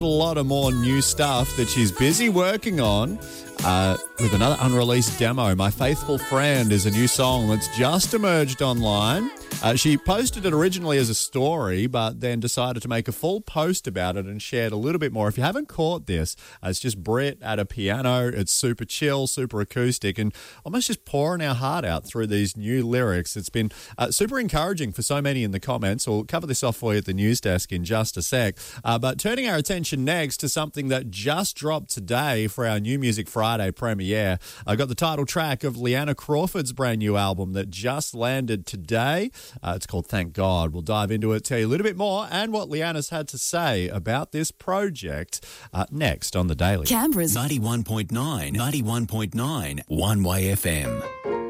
A lot of more new stuff that she's busy working on with another unreleased demo. My Faithful Friend is a new song that's just emerged online. She posted it originally as a story, but then decided to make a full post about it and shared a little bit more. If you haven't caught this, it's just Brit at a piano. It's super chill, super acoustic, and almost just pouring our heart out through these new lyrics. It's been super encouraging for so many in the comments. We'll cover this off for you at the news desk in just a sec. But turning our attention next to something that just dropped today for our New Music Friday premiere. I got the title track of Leanna Crawford's brand new album that just landed today. It's called Thank God. We'll dive into it, tell you a little bit more and what Leanna's had to say about this project next on The Daily. Canberra's 91.9, 1 Way FM.